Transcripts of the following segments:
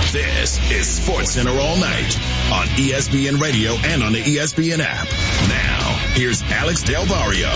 This is SportsCenter All Night on ESPN Radio and on the ESPN app. Now, here's Alex Del Barrio.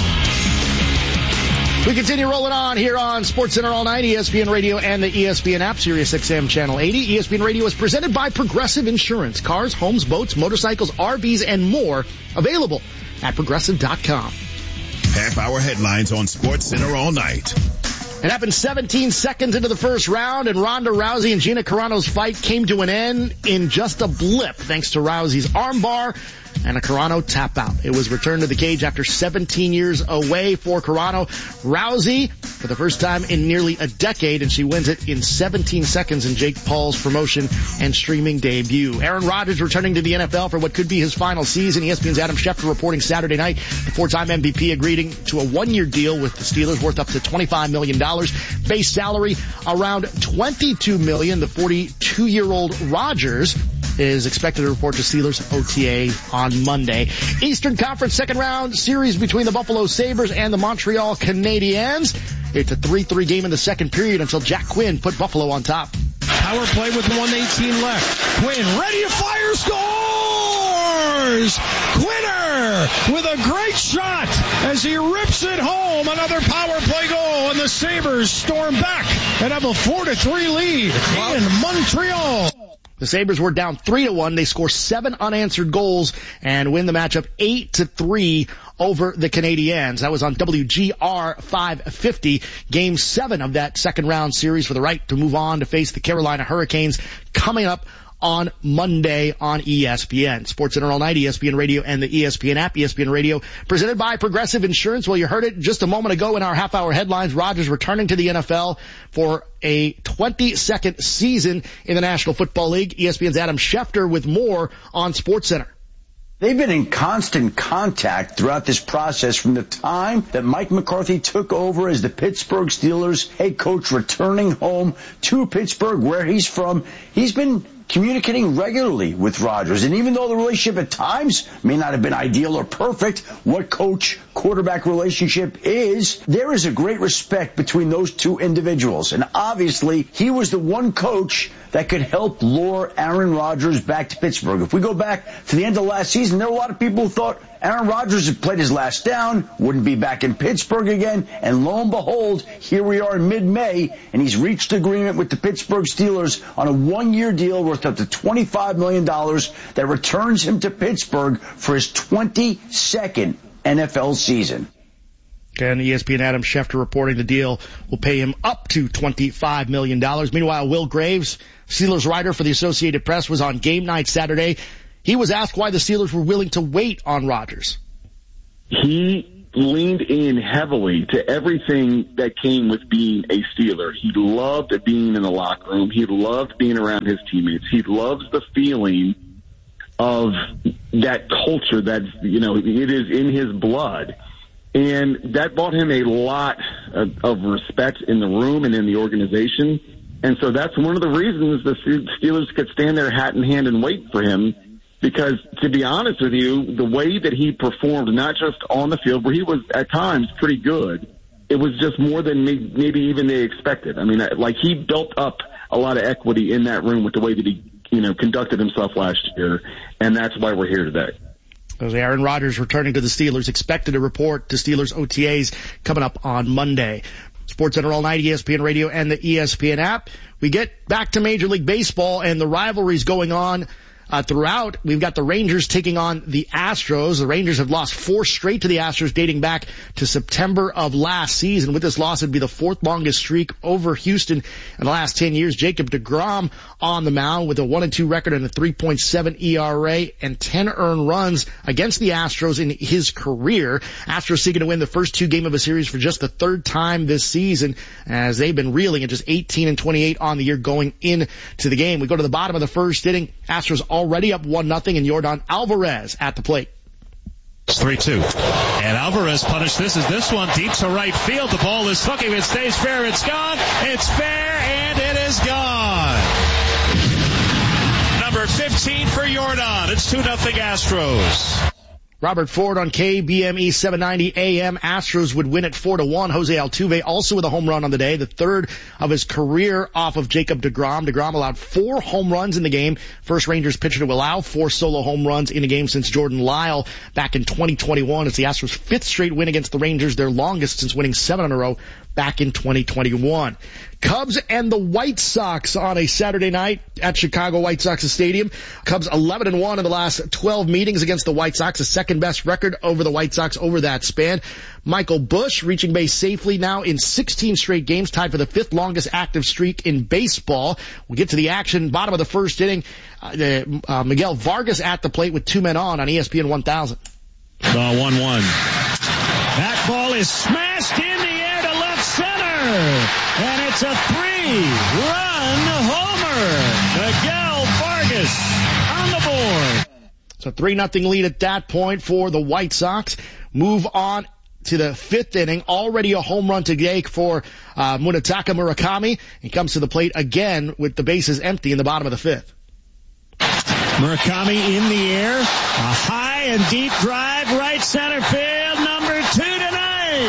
We continue rolling on here on SportsCenter All Night, ESPN Radio and the ESPN app, Sirius XM Channel 80. ESPN Radio is presented by Progressive Insurance. Cars, homes, boats, motorcycles, RVs, and more available at Progressive.com. Half-hour headlines on SportsCenter All Night. It happened 17 seconds into the first round, and Ronda Rousey and Gina Carano's fight came to an end in just a blip, thanks to Rousey's armbar and a Carano tap out. It was returned to the cage after 17 years away for Carano. Rousey, for the first time in nearly a decade, and she wins it in 17 seconds in Jake Paul's promotion and streaming debut. Aaron Rodgers returning to the NFL for what could be his final season. ESPN's Adam Schefter reporting Saturday night. The four-time MVP agreeing to a one-year deal with the Steelers worth up to $25 million. Base salary around $22 million. The 42-year-old Rodgers is expected to report to Steelers OTA on Monday. Eastern Conference second round series between the Buffalo Sabres and the Montreal Canadiens. It's a 3-3 game in the second period until Jack Quinn put Buffalo on top. Power play with 1:18 left. Quinn ready to fire, scores! Quinner with a great shot as he rips it home. Another power play goal, and the Sabres storm back and have a 4-3 lead in Montreal. The Sabres were down 3-1. They score 7 unanswered goals and win the matchup 8-3 over the Canadiens. That was on WGR 550. Game 7 of that second round series for the right to move on to face the Carolina Hurricanes coming up on Monday on ESPN. SportsCenter All Night, ESPN Radio and the ESPN app. ESPN Radio presented by Progressive Insurance. Well, you heard it just a moment ago in our half-hour headlines. Rodgers returning to the NFL for a 22nd season in the National Football League. ESPN's Adam Schefter with more on SportsCenter. They've been in constant contact throughout this process from the time that Mike McCarthy took over as the Pittsburgh Steelers head coach, returning home to Pittsburgh, where he's from. He's been communicating regularly with Rodgers, and even though the relationship at times may not have been ideal or perfect, what coach-quarterback relationship is, there is a great respect between those two individuals. And obviously, he was the one coach that could help lure Aaron Rodgers back to Pittsburgh. If we go back to the end of last season, there were a lot of people who thought Aaron Rodgers had played his last down, wouldn't be back in Pittsburgh again, and lo and behold, here we are in mid-May, and he's reached agreement with the Pittsburgh Steelers on a one-year deal worth up to $25 million that returns him to Pittsburgh for his 22nd NFL season. And ESPN Adam Schefter reporting the deal will pay him up to $25 million. Meanwhile, Will Graves, Steelers writer for the Associated Press, was on game night Saturday. He was asked why the Steelers were willing to wait on Rodgers. He leaned in heavily to everything that came with being a Steeler. He loved being in the locker room. He loved being around his teammates. He loves the feeling of that culture that's, it is in his blood. And that brought him a lot of respect in the room and in the organization. And so that's one of the reasons the Steelers could stand their hat in hand and wait for him. Because, to be honest with you, the way that he performed, not just on the field, where he was at times pretty good, it was just more than maybe even they expected. I mean, like, he built up a lot of equity in that room with the way that he, conducted himself last year, and that's why we're here today. As Aaron Rodgers returning to the Steelers, expected to report to Steelers OTAs coming up on Monday. SportsCenter All Night, ESPN Radio and the ESPN app. We get back to Major League Baseball and the rivalries going on throughout. We've got the Rangers taking on the Astros. The Rangers have lost 4 straight to the Astros dating back to September of last season. With this loss, it'd be the 4th longest streak over Houston in the last 10 years. Jacob deGrom on the mound with a 1-2 record and a 3.7 ERA and 10 earned runs against the Astros in his career. Astros seeking to win the first 2 games of a series for just the 3rd time this season, as they've been reeling at just 18-28 on the year going into the game. We go to the bottom of the first inning. Astros already up 1-0, and Yordan Alvarez at the plate. It's 3-2. And Alvarez punished this one deep to right field. The ball is hooking. It stays fair. It's gone. It's fair, and it is gone. Number 15 for Yordan. It's 2-0 Astros. Robert Ford on KBME 790 AM. Astros would win at 4-1. Jose Altuve also with a home run on the day, the third of his career off of Jacob deGrom. deGrom allowed 4 home runs in the game. First Rangers pitcher to allow 4 solo home runs in a game since Jordan Lyle back in 2021. It's the Astros' 5th straight win against the Rangers, their longest since winning 7 in a row back in 2021. Cubs and the White Sox on a Saturday night at Chicago White Sox Stadium. Cubs 11-1 in the last 12 meetings against the White Sox, the second best record over the White Sox over that span. Michael Busch reaching base safely now in 16 straight games, tied for the 5th longest active streak in baseball. We'll get to the action. Bottom of the first inning, Miguel Vargas at the plate with 2 men on ESPN 1000. 1-1. That ball is smashed in the air to left center. And it's a 3-run homer. Miguel Vargas on the board. It's a 3-0 lead at that point for the White Sox. Move on to the 5th inning. Already a home run today for Munetaka Murakami. He comes to the plate again with the bases empty in the bottom of the 5th. Murakami in the air. A high and deep drive, right center field. Number 2 tonight.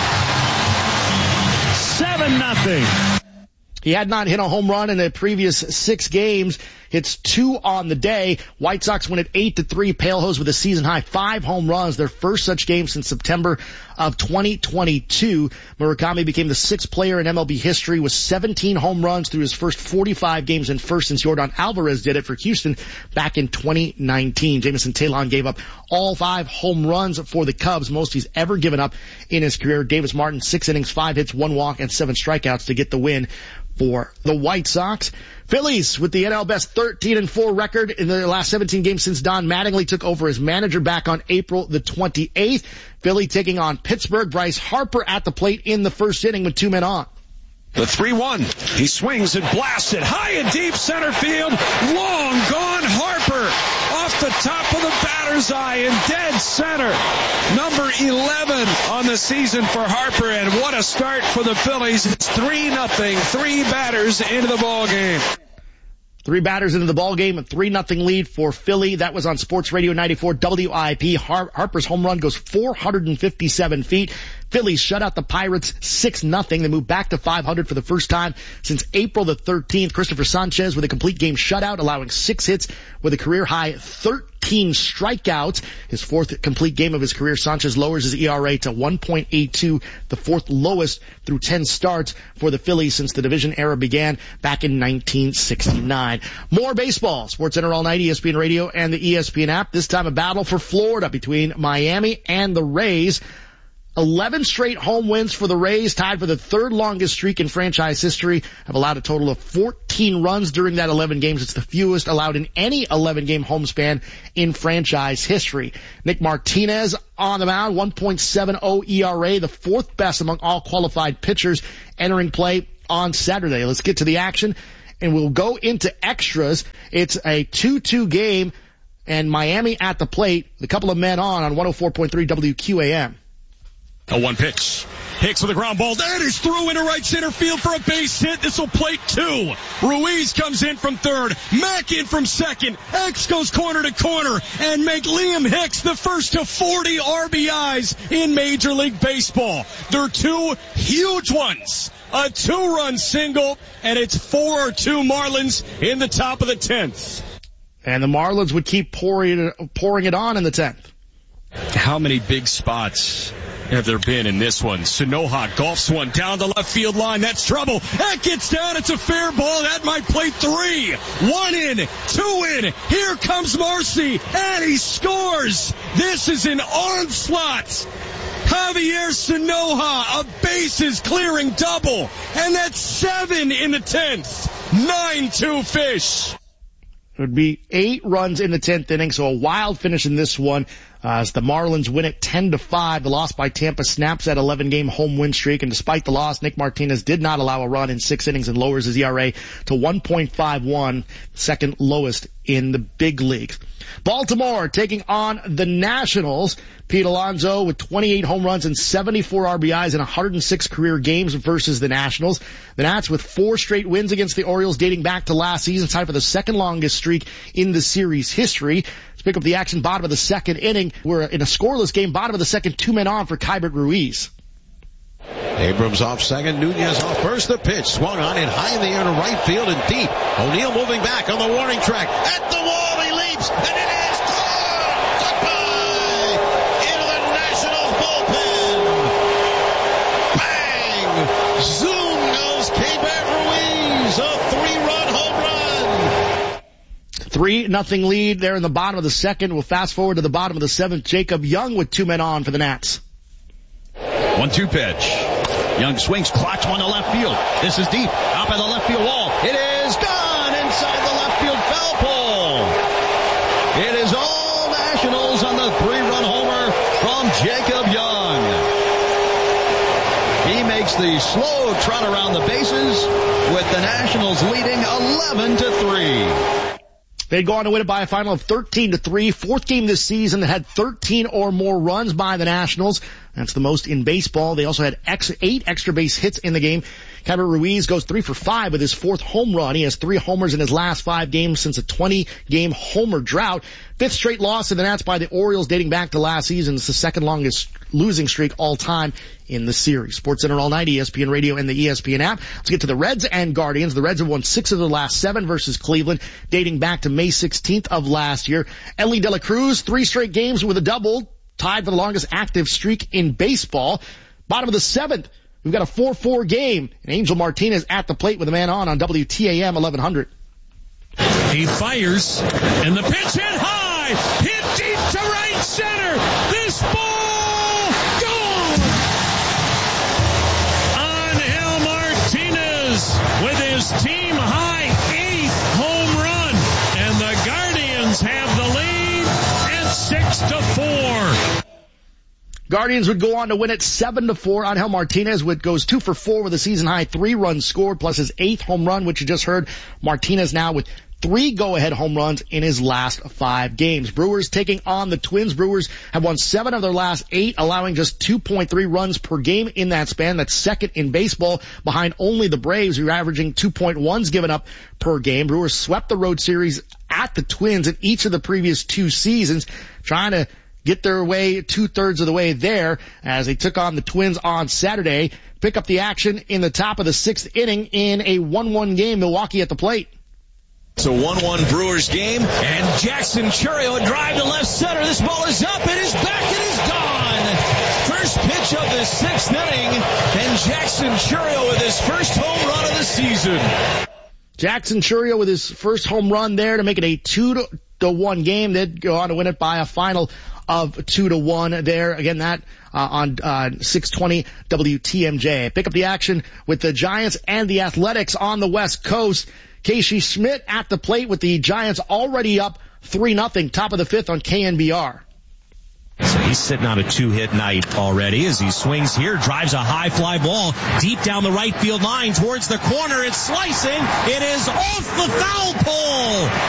7-0. He had not hit a home run in the previous 6 games. Hits 2 on the day. White Sox win at 8-3. Palehose with a season high 5 home runs, their first such game since September of 2022. Murakami became the 6th player in MLB history with 17 home runs through his first 45 games in first since Yordan Alvarez did it for Houston back in 2019. Jameson Taillon gave up all 5 home runs for the Cubs, most he's ever given up in his career. Davis Martin, 6 innings, 5 hits, 1 walk, and 7 strikeouts to get the win for the White Sox. Phillies with the NL best 13-4 record in the last 17 games since Don Mattingly took over as manager back on April the 28th. Philly taking on Pittsburgh. Bryce Harper at the plate in the first inning with 2 men on. The 3-1. He swings and blasts it high and deep center field. Long gone Harper off the top of the batter's eye in dead center. Number 11 on the season for Harper, and what a start for the Phillies. It's 3-0. 3 batters into the ball game. 3 batters into the ball game, a 3-0 lead for Philly. That was on Sports Radio 94 WIP. Harper's home run goes 457 feet. Phillies shut out the Pirates 6-0. They move back to 500 for the first time since April the 13th. Christopher Sanchez with a complete game shutout, allowing 6 hits with a career high 13 strikeouts. His 4th complete game of his career. Sanchez lowers his ERA to 1.82, the 4th lowest through 10 starts for the Phillies since the division era began back in 1969. More baseball. SportsCenter all night, ESPN Radio and the ESPN app. This time a battle for Florida between Miami and the Rays. 11 straight home wins for the Rays, tied for the 3rd longest streak in franchise history, have allowed a total of 14 runs during that 11 games. It's the fewest allowed in any 11-game home span in franchise history. Nick Martinez on the mound, 1.70 ERA, the 4th best among all qualified pitchers entering play on Saturday. Let's get to the action, and we'll go into extras. It's a 2-2 game, and Miami at the plate, a couple of men on 104.3 WQAM. A 1 pitch. Hicks with a ground ball. That is through into right center field for a base hit. This will plate 2. Ruiz comes in from 3rd. Mack in from 2nd. X goes corner to corner and make Liam Hicks the first to 40 RBIs in Major League Baseball. They're 2 huge ones. A 2-run single, and it's 4-2 Marlins in the top of the 10th. And the Marlins would keep pouring it on in the 10th. How many big spots have there been in this one? Sanoha golfs one down the left field line. That's trouble. That gets down. It's a fair ball. That might play 3. 1 in, 2 in. Here comes Marcy, and he scores. This is an onslaught. Javier Sanoha, a bases clearing double. And that's 7 in the 10th. 9-2 Fish. It would be 8 runs in the 10th inning, so a wild finish in this one. As the Marlins win it 10-5, the loss by Tampa snaps that 11-game home win streak. And despite the loss, Nick Martinez did not allow a run in 6 innings and lowers his ERA to 1.51, second lowest in the big leagues. Baltimore taking on the Nationals. Pete Alonso with 28 home runs and 74 RBIs in 106 career games versus the Nationals. The Nats with 4 straight wins against the Orioles dating back to last season, tied for the second longest streak in the series history. Let's pick up the action bottom of the 2nd inning. inning. We're in a scoreless game, bottom of the second, 2 men on for Keibert Ruiz. Abrams off second, Nunez off first. The pitch swung on it high in the air to right field and deep. O'Neill moving back on the warning track. At the wall, he leaps, and it is caught! Goodbye! Into the Nationals bullpen. Bang! Zoom goes Keibert Ruiz, a 3-run home run. 3-0 lead there in the bottom of the second. We'll fast forward to the bottom of the seventh. Jacob Young with 2 men on for the Nats. 1-2 pitch. Young swings, clocks one to left field. This is deep, out by the left field wall. It is gone inside the left field foul pole. It is all Nationals on the 3-run homer from Jacob Young. He makes the slow trot around the bases with the Nationals leading 11-3. They'd go on to win it by a final of 13-3. Fourth game this season that had 13 or more runs by the Nationals. That's the most in baseball. They also had 8 extra base hits in the game. Keibert Ruiz goes 3 for 5 with his 4th home run. He has 3 homers in his last 5 games since a 20-game homer drought. 5th straight loss to the Nats by the Orioles dating back to last season. It's the second longest losing streak all time in the series. SportsCenter all night, ESPN Radio and the ESPN app. Let's get to the Reds and Guardians. The Reds have won 6 of their last 7 versus Cleveland, dating back to May 16th of last year. Elly De La Cruz, 3 straight games with a double, tied for the longest active streak in baseball. Bottom of the 7th, we've got a 4-4 game. And Angel Martinez at the plate with a man on WTAM 1100. He fires, and the pitch hit high, hit deep to right center. This ball gone. Angel Martinez with his team high 8th home run, and the Guardians have the lead at 6-4. Guardians would go on to win it 7-4. Angel Martinez goes 2 for 4 with a season high 3 runs scored plus his 8th home run, which you just heard. Martinez now with 3 go-ahead home runs in his last 5 games. Brewers taking on the Twins. Brewers have won 7 of their last 8, allowing just 2.3 runs per game in that span. That's second in baseball, behind only the Braves, who are averaging 2.1s given up per game. Brewers swept the road series at the Twins in each of the previous 2 seasons, trying to get their way 2/3 of the way there as they took on the Twins on Saturday. Pick up the action in the top of the 6th inning in a 1-1 game. Milwaukee at the plate. It's a 1-1 Brewers game, and Jackson Chourio a drive to left center. This ball is up, it is back, it is gone. First pitch of the 6th inning, and Jackson Chourio with his first home run of the season. Jackson Chourio with his first home run there to make it a 2-1 game. They'd go on to win it by a final of 2-1 there. Again, that on 620 WTMJ. Pick up the action with the Giants and the Athletics on the West Coast. Casey Schmidt at the plate with the Giants already up 3-0, top of the 5th on KNBR. So he's sitting on a 2-hit night already as he swings here, drives a high fly ball deep down the right field line towards the corner. It's slicing. It is off the foul pole.